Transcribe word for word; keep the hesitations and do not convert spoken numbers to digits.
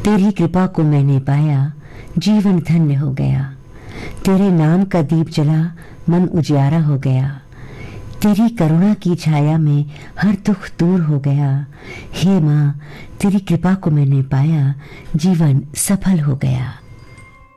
तेरी कृपा को मैंने पाया, जीवन धन्य हो गया। तेरे नाम का दीप जला, मन उजियारा हो गया। तेरी करुणा की छाया में हर दुख दूर हो गया। हे माँ, तेरी कृपा को मैंने पाया, जीवन सफल हो गया।